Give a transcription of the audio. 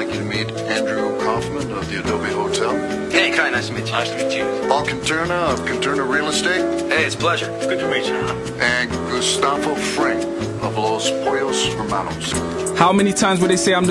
like you to meet Andrew Kaufman of the Adobe Hotel. Hey, Kai, nice to meet you. Nice to meet you. Paul Canturna of Canturna Real Estate. Hey, it's a pleasure. Good to meet you. And Gustavo Frank of Los Pollos Hermanos. How many times would they say I'm the